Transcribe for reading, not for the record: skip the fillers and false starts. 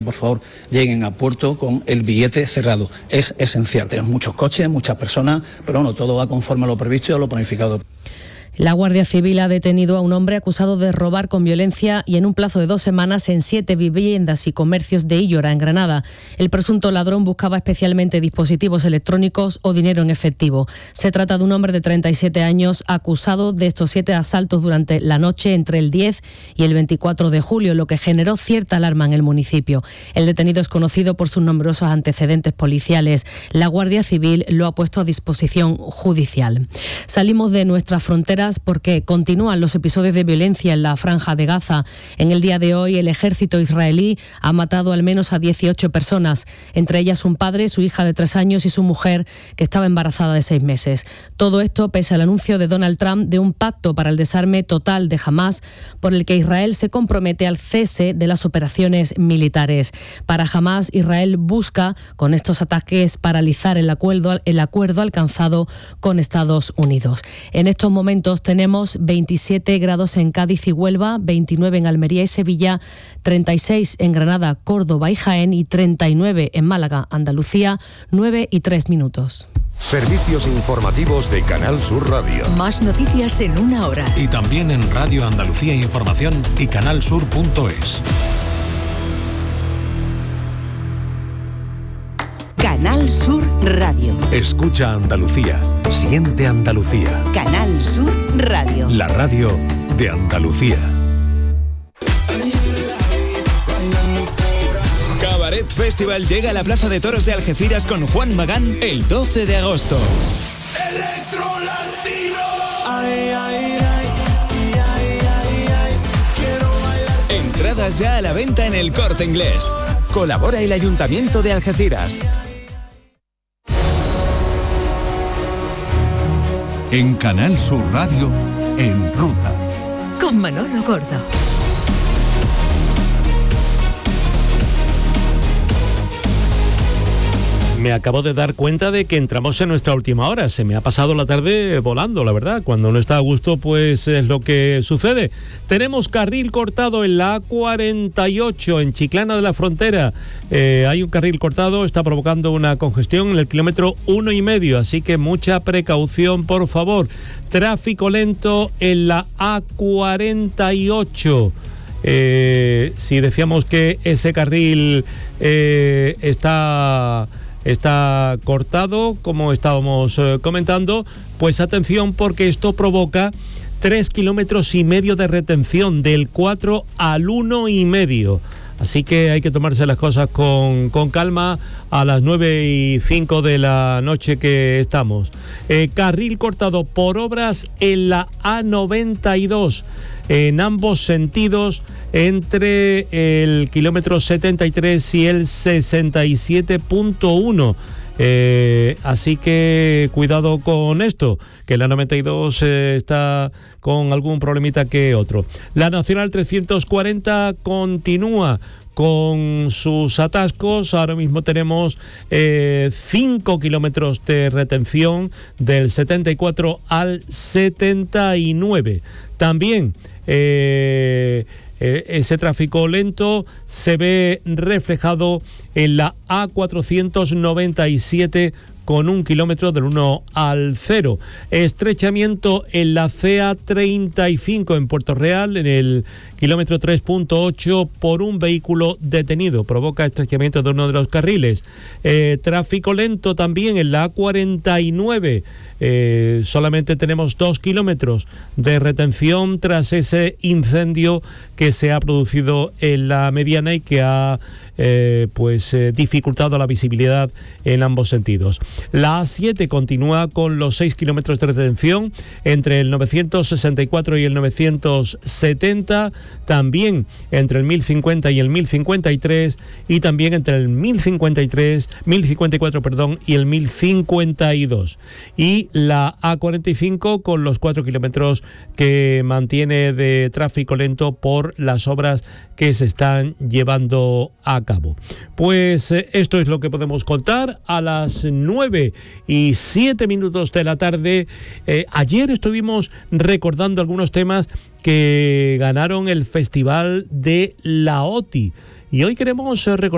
por favor lleguen a puerto con el billete cerrado. Es esencial. Tenemos muchos coches, muchas personas, pero bueno, todo va conforme a lo previsto y a lo planificado. La Guardia Civil ha detenido a un hombre acusado de robar con violencia y en un plazo de 2 semanas en 7 viviendas y comercios de Illora, en Granada. El presunto ladrón buscaba especialmente dispositivos electrónicos o dinero en efectivo. Se trata de un hombre de 37 años acusado de estos 7 asaltos durante la noche entre el 10 y el 24 de julio, lo que generó cierta alarma en el municipio. El detenido es conocido por sus numerosos antecedentes policiales. La Guardia Civil lo ha puesto a disposición judicial. Salimos de nuestras fronteras porque continúan los episodios de violencia en la Franja de Gaza. En el día de hoy, el ejército israelí ha matado al menos a 18 personas, entre ellas un padre, su hija de 3 años y su mujer, que estaba embarazada de 6 meses. Todo esto pese al anuncio de Donald Trump de un pacto para el desarme total de Hamás, por el que Israel se compromete al cese de las operaciones militares. Para Hamás, Israel busca, con estos ataques, paralizar el acuerdo alcanzado con Estados Unidos. En estos momentos tenemos 27 grados en Cádiz y Huelva, 29 en Almería y Sevilla, 36 en Granada, Córdoba y Jaén y 39 en Málaga, Andalucía, 9:03. Servicios informativos de Canal Sur Radio. Más noticias en 1 hora. Y también en Radio Andalucía Información y canalsur.es. Canal Sur Radio. Escucha Andalucía. Siente Andalucía. Canal Sur Radio. La radio de Andalucía. Cabaret Festival llega a la Plaza de Toros de Algeciras con Juan Magán el 12 de agosto. Entradas ya a la venta en El Corte Inglés. Colabora el Ayuntamiento de Algeciras. En Canal Sur Radio, En Ruta. Con Manolo Gordo. Me acabo de dar cuenta de que entramos en nuestra última hora. Se me ha pasado la tarde volando, la verdad. Cuando uno está a gusto, pues es lo que sucede. Tenemos carril cortado en la A48, en Chiclana de la Frontera. Hay un carril cortado, está provocando una congestión en el kilómetro 1,5. Así que mucha precaución, por favor. Tráfico lento en la A48. Si decíamos que ese carril está cortado, como estábamos comentando, pues atención, porque esto provoca 3,5 kilómetros de retención, del 4 al 1,5. Así que hay que tomarse las cosas con calma a las 9:05 de la noche que estamos. Carril cortado por obras en la A92. En ambos sentidos, entre el kilómetro 73 y el 67.1. Así que cuidado con esto, que la 92 está con algún problemita que otro. La Nacional 340 continúa con sus atascos. Ahora mismo tenemos 5 kilómetros de retención del 74 al 79. También ese tráfico lento se ve reflejado en la A497 con 1 kilómetro del 1 al 0. Estrechamiento en la CA35 en Puerto Real, en el kilómetro 3.8, por un vehículo detenido. Provoca estrechamiento de uno de los carriles. Tráfico lento también en la A49. Solamente tenemos 2 kilómetros de retención tras ese incendio que se ha producido en la mediana y que ha dificultado la visibilidad en ambos sentidos. La A7 continúa con los 6 kilómetros de retención entre el 964 y el 970, también entre el 1050 y el 1053, y también entre el 1054 y el 1052. Y la A45 con los 4 kilómetros que mantiene de tráfico lento por las obras que se están llevando a cabo. Pues esto es lo que podemos contar a las 9:07 de la tarde. Ayer estuvimos recordando algunos temas que ganaron el Festival de la OTI y hoy queremos recordar